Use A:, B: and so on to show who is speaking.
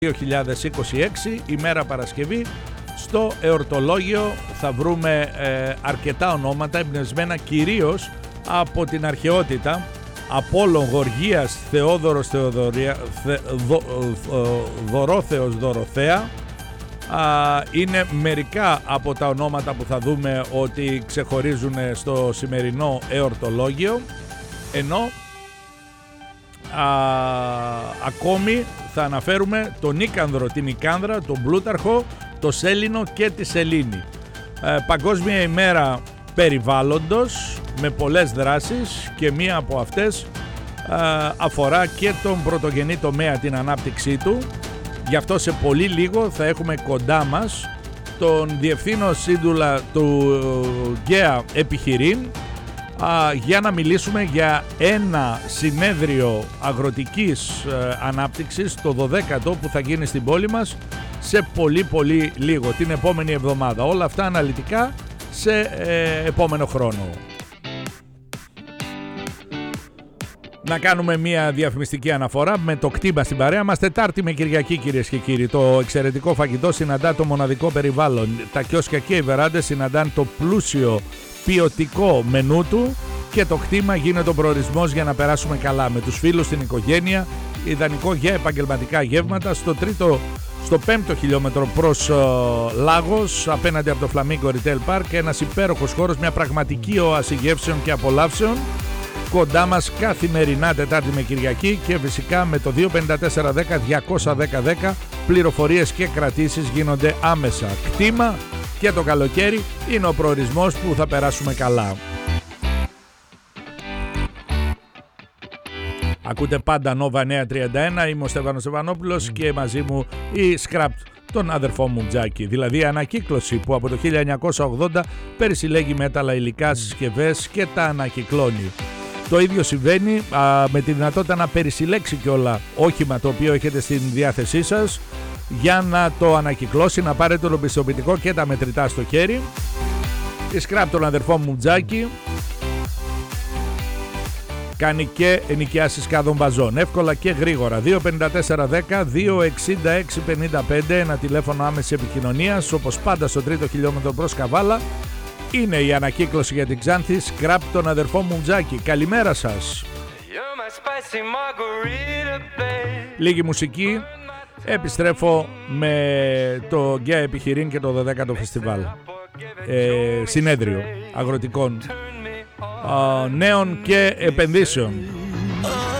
A: 2026, ημέρα Παρασκευή. Στο εορτολόγιο θα βρούμε αρκετά ονόματα εμπνευσμένα κυρίως από την αρχαιότητα. Απόλλων, Γοργίας, Θεόδωρος, Δωρόθεος, Δωροθέα. Είναι μερικά από τα ονόματα που θα δούμε ότι ξεχωρίζουν στο σημερινό εορτολόγιο, ενώ ακόμη θα αναφέρουμε τον Νίκανδρο, την Νικάνδρα, τον Πλούταρχο, το Σέλινο και τη Σελήνη. Παγκόσμια ημέρα περιβάλλοντος με πολλές δράσεις, και μία από αυτές αφορά και τον πρωτογενή τομέα, την ανάπτυξή του. Γι' αυτό σε πολύ λίγο θα έχουμε κοντά μας τον Διευθύνων Σύντουλα του ΓΕΑ Επιχειρήν για να μιλήσουμε για ένα συνέδριο αγροτικής ανάπτυξης, το 12ο, που θα γίνει στην πόλη μας σε πολύ λίγο, την επόμενη εβδομάδα. Όλα αυτά αναλυτικά σε επόμενο χρόνο. Να κάνουμε μια διαφημιστική αναφορά με το κτήμα στην παρέα μας. Τετάρτη με Κυριακή, κυρίες και κύριοι. Το εξαιρετικό φαγητό συναντά το μοναδικό περιβάλλον. Τα κιόσια και οι βεράντες συναντάν το πλούσιο ποιοτικό μενού του, και το κτήμα γίνεται ο προορισμός για να περάσουμε καλά με τους φίλους, την οικογένεια. Ιδανικό για επαγγελματικά γεύματα στο 5ο χιλιόμετρο προς Λάγος, απέναντι από το Φλαμίγκο Retail Park. Ένας υπέροχος χώρος, μια πραγματική όαση γεύσεων και απολαύσεων. Κοντά μας καθημερινά Τετάρτη με Κυριακή, και φυσικά με το 25410 210 πληροφορίες και κρατήσεις γίνονται άμεσα. Κτήμα, και το καλοκαίρι είναι ο προορισμός που θα περάσουμε καλά. Ακούτε πάντα Nova 931, είμαι ο Στέφανος Στεφανόπουλος και μαζί μου η Scrap, τον αδερφό μου Τζάκη, δηλαδή η ανακύκλωση που από το 1980 περισυλλέγει μέταλλα, υλικά, συσκευές και τα ανακυκλώνει. Το ίδιο συμβαίνει με τη δυνατότητα να περισυλλέξει κιόλα όχημα το οποίο έχετε στην διάθεσή σας, για να το ανακυκλώσει, να πάρετε το πιστοποιητικό και τα μετρητά στο χέρι. Η Scrap, τον αδερφό μου Τζάκη, κάνει και ενοικιάσεις κάδων βαζών, εύκολα και γρήγορα. 25410 26655, ένα τηλέφωνο άμεσης επικοινωνίας, όπως πάντα στο 3ο χιλιόμετρο προς Καβάλα. Είναι η ανακύκλωση για την Ξάνθη. Scrap, τον αδερφό μου Τζάκη. Καλημέρα σας. Λίγη μουσική. Επιστρέφω με το ΓΕΑ Επιχειρήν και το 12ο φεστιβάλ. Συνέδριο αγροτικών νέων και επενδύσεων.